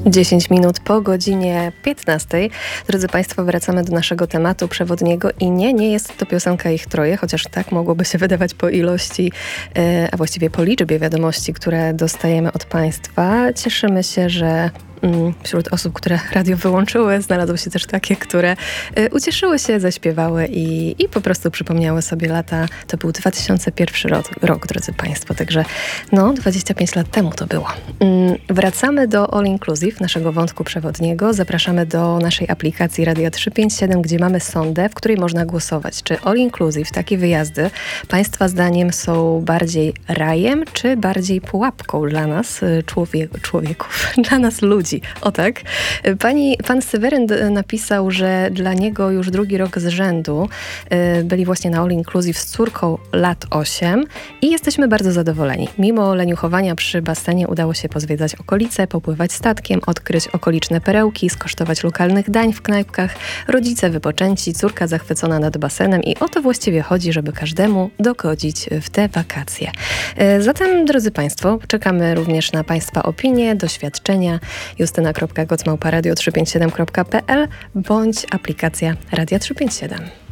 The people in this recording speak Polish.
10 minut po godzinie 15. Drodzy Państwo, wracamy do naszego tematu przewodniego i nie jest to piosenka Ich Troje, chociaż tak mogłoby się wydawać po ilości, a właściwie po liczbie wiadomości, które dostajemy od Państwa. Cieszymy się, że wśród osób, które radio wyłączyły, znalazły się też takie, które ucieszyły się, zaśpiewały i po prostu przypomniały sobie lata. To był 2001 rok, drodzy Państwo, także 25 lat temu to było. Wracamy do All Inclusive, naszego wątku przewodniego. Zapraszamy do naszej aplikacji Radia 357, gdzie mamy sondę, w której można głosować. Czy All Inclusive, takie wyjazdy, Państwa zdaniem są bardziej rajem, czy bardziej pułapką dla nas, człowieków, dla nas ludzi? O tak. Pan Seweryn napisał, że dla niego już drugi rok z rzędu byli właśnie na All Inclusive z córką lat 8 i jesteśmy bardzo zadowoleni. Mimo leniuchowania przy basenie udało się pozwiedzać okolice, popływać statkiem, odkryć okoliczne perełki, skosztować lokalnych dań w knajpkach, rodzice wypoczęci, córka zachwycona nad basenem i o to właściwie chodzi, żeby każdemu dogodzić w te wakacje. Zatem, drodzy Państwo, czekamy również na Państwa opinie, doświadczenia. justyna.goc@radio357.pl bądź aplikacja Radia 357.